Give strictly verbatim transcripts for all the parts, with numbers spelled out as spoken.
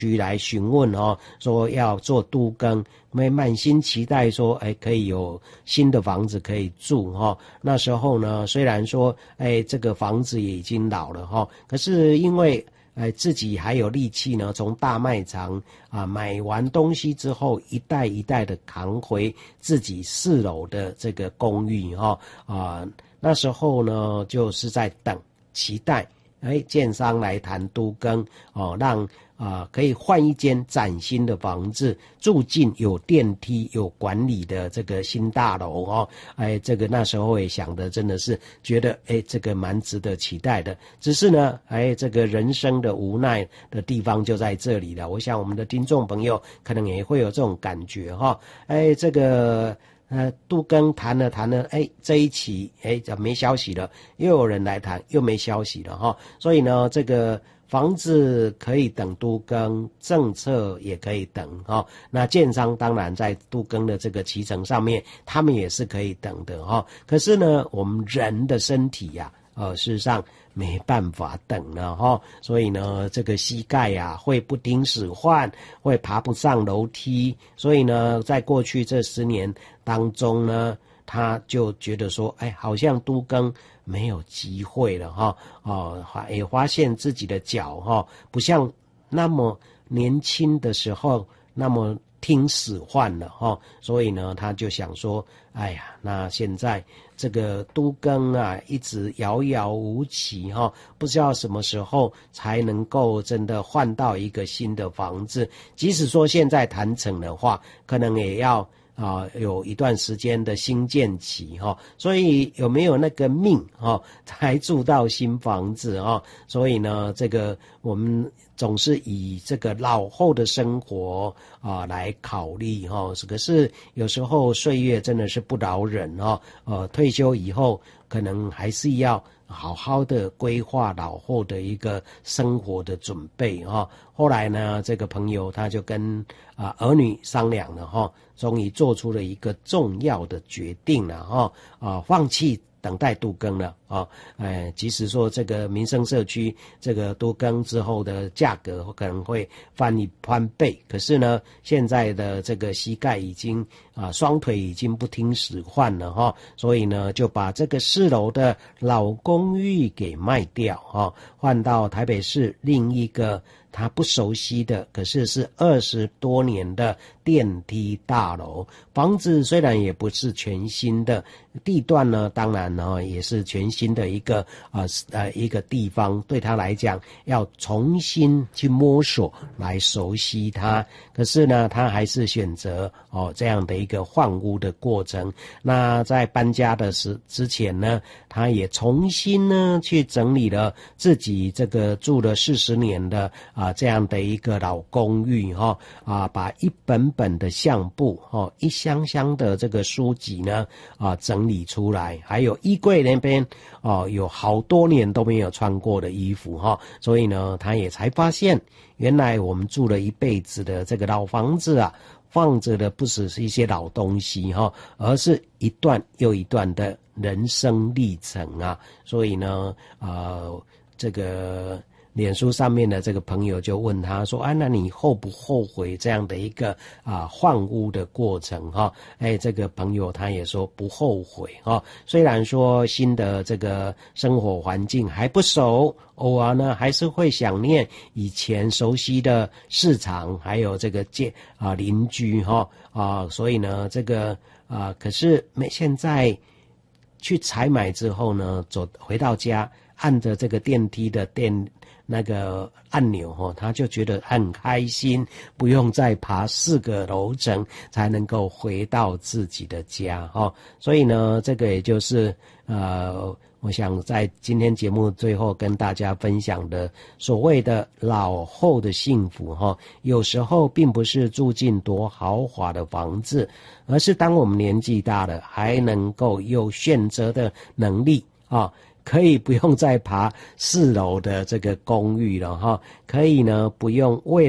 局来询问哦，说要做都更，没满心期待说，哎，可以有新的房子可以住哈、哦。那时候呢，虽然说，哎，这个房子也已经老了哈、哦，可是因为哎自己还有力气呢，从大卖场啊买完东西之后，一袋一袋的扛回自己四楼的这个公寓哈、哦、啊，那时候呢就是在等期待。哎，建商来谈都更哦，让啊、呃、可以换一间崭新的房子，住进有电梯、有管理的这个新大楼哦。哎，这个那时候也想的真的是觉得哎，这个蛮值得期待的。只是呢，哎，这个人生的无奈的地方就在这里了。我想我们的听众朋友可能也会有这种感觉哈、哦。哎，这个。呃，都更谈了谈了，哎，这一期哎，怎么没消息了？又有人来谈，又没消息了哈。所以呢，这个房子可以等都更，政策也可以等哈。那建商当然在都更的这个期程上面，他们也是可以等的哈。可是呢，我们人的身体呀、啊，呃，事实上没办法等了哈。所以呢，这个膝盖呀、啊、会不听使唤，会爬不上楼梯。所以呢，在过去这十年当中呢，他就觉得说，哎，好像都更没有机会了哈，哦，也发现自己的脚哈，不像那么年轻的时候那么听使唤了哈，所以呢，他就想说，哎呀，那现在这个都更啊，一直遥遥无期哈，不知道什么时候才能够真的换到一个新的房子。即使说现在谈成的话，可能也要。啊，有一段时间的兴建期哈、哦，所以有没有那个命哈、哦，才住到新房子哈、哦？所以呢，这个我们总是以这个老后的生活啊来考虑哈、哦。可是有时候岁月真的是不饶人哈、哦，呃，退休以后可能还是要好好的规划老后的一个生活的准备哈、哦。后来呢，这个朋友他就跟啊、呃、儿女商量了哈、哦，终于做出了一个重要的决定了哈啊、呃，放弃等待都更了啊，哎，即使说这个民生社区这个都更之后的价格可能会翻一翻倍，可是呢，现在的这个膝盖已经啊双腿已经不听使唤了哈，所以呢就把这个四楼的老公寓给卖掉哈，换到台北市另一个他不熟悉的，可是是二十多年的电梯大楼，房子虽然也不是全新的，地段呢当然呢也是全新的一个呃呃一个地方，对他来讲要重新去摸索来熟悉它，可是呢他还是选择哦这样的一个换屋的过程。那在搬家的时之前呢，他也重新呢去整理了自己这个住了四十年的啊这样的一个老公寓哈啊，把一本本的相簿哈，一箱箱的这个书籍呢啊整理出来，还有衣柜那边哦有好多年都没有穿过的衣服哈，所以呢他也才发现，原来我们住了一辈子的这个老房子啊，放着的不只是一些老东西哈，而是一段又一段的人生历程啊，所以呢呃这个脸书上面的这个朋友就问他说，啊，那你后不后悔这样的一个啊换屋的过程哈？哎，这个朋友他也说不后悔哈。虽然说新的这个生活环境还不熟，偶尔呢还是会想念以前熟悉的市场，还有这个街啊邻居哈啊，所以呢这个啊，可是没现在去采买之后呢，走回到家，按着这个电梯的电。那个按钮哈，他就觉得很开心，不用再爬四个楼层才能够回到自己的家哈。所以呢，这个也就是呃，我想在今天节目最后跟大家分享的所谓的老后的幸福哈，有时候并不是住进多豪华的房子，而是当我们年纪大了，还能够有选择的能力啊。可以不用再爬四楼的这个公寓了哈，可以呢不用为了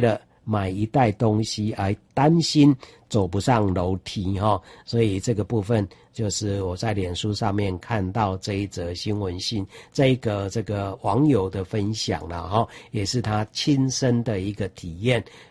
买一袋东西而担心走不上楼梯哈，所以这个部分就是我在脸书上面看到这一则新闻信，这一个这个网友的分享了哈，也是他亲身的一个体验。